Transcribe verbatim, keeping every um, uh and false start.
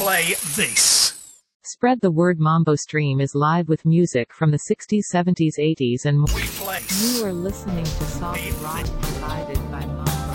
play this. Spread the word. Mambo Stream is live with music from the sixties, seventies, eighties and more. We place. You are listening to soft rock provided by Mambo.